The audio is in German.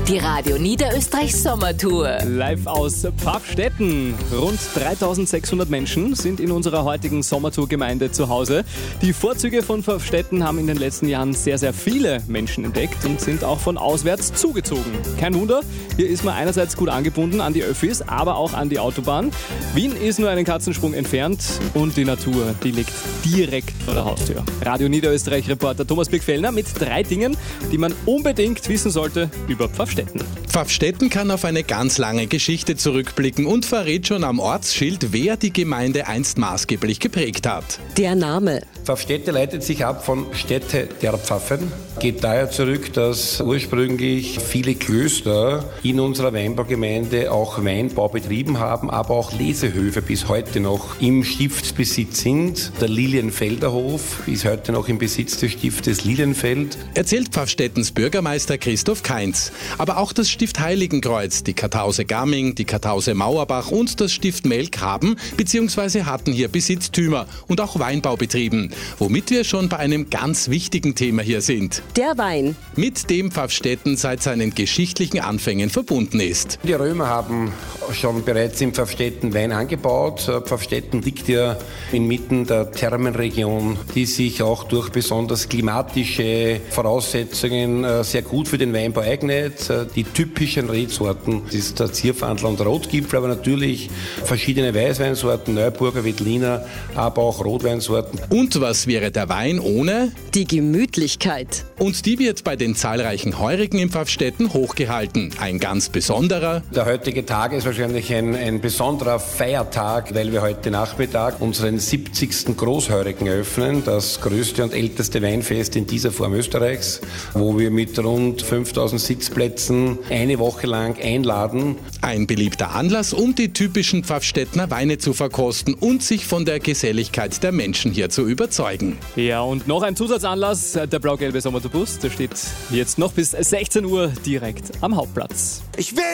Die Radio Niederösterreich Sommertour. Live aus Pfaffstätten. Rund 3600 Menschen sind in unserer heutigen Sommertour-Gemeinde zu Hause. Die Vorzüge von Pfaffstätten haben in den letzten Jahren sehr, sehr viele Menschen entdeckt und sind auch von auswärts zugezogen. Kein Wunder, hier ist man einerseits gut angebunden an die Öffis, aber auch an die Autobahn. Wien ist nur einen Katzensprung entfernt und die Natur, die liegt direkt vor der Haustür. Radio Niederösterreich-Reporter Thomas Birkfellner mit 3 Dingen, die man unbedingt wissen sollte über Pfaffstätten. Pfaffstätten kann auf eine ganz lange Geschichte zurückblicken und verrät schon am Ortsschild, wer die Gemeinde einst maßgeblich geprägt hat. Der Name. Pfaffstätte leitet sich ab von Stätte der Pfaffen. Geht daher zurück, dass ursprünglich viele Klöster in unserer Weinbaugemeinde auch Weinbau betrieben haben, aber auch Lesehöfe bis heute noch im Stiftsbesitz sind. Der Lilienfelder Hof ist heute noch im Besitz des Stiftes Lilienfeld. Erzählt Pfaffstättens Bürgermeister Christoph Kainz. Aber auch das Stift Heiligenkreuz, die Kartause Gamming, die Kartause Mauerbach und das Stift Melk haben bzw. hatten hier Besitztümer und auch Weinbau betrieben. Womit wir schon bei einem ganz wichtigen Thema hier sind. Der Wein. Mit dem Pfaffstätten seit seinen geschichtlichen Anfängen verbunden ist. Die Römer haben schon bereits in Pfaffstätten Wein angebaut. Pfaffstätten liegt ja inmitten der Thermenregion, die sich auch durch besonders klimatische Voraussetzungen sehr gut für den Weinbau eignet. Die typischen Rebsorten ist der Zierfandel und Rotgipfel, aber natürlich verschiedene Weißweinsorten, Neuburger, Veltliner, aber auch Rotweinsorten. Und was wäre der Wein ohne? Die Gemütlichkeit. Und die wird bei den zahlreichen Heurigen in Pfaffstätten hochgehalten. Ein ganz besonderer. Der heutige Tag ist wahrscheinlich ein besonderer Feiertag, weil wir heute Nachmittag unseren 70. Großheurigen eröffnen, das größte und älteste Weinfest in dieser Form Österreichs, wo wir mit rund 5000 Sitzplätzen eine Woche lang einladen. Ein beliebter Anlass, um die typischen Pfaffstädtner Weine zu verkosten und sich von der Geselligkeit der Menschen hier zu überzeugen. Ja, und noch ein Zusatzanlass, der blau-gelbe Sommertourbus, der steht jetzt noch bis 16 Uhr direkt am Hauptplatz.